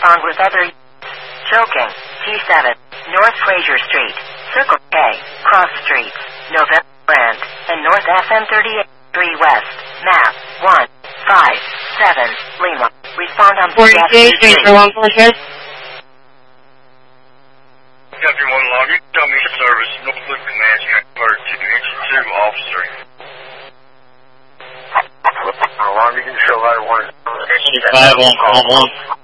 correspond with other Choking, T7, North Fraser Street, Circle K, Cross Streets, November Brand, and North FM 38-3 West, map 157, Lima. Respond on 48, Ranger 146. Country 1 log, you tell me service, Northwood Command, transfer to Engine 2 officer. How long you can show that one? 55 on 1.